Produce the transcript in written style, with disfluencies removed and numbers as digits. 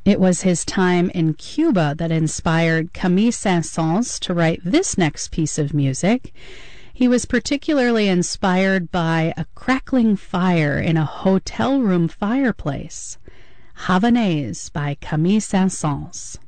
It was his time in Cuba that inspired Camille Saint-Saëns to write this next piece of music. He was particularly inspired by a crackling fire in a hotel room fireplace. Havanaise by Camille Saint-Saëns.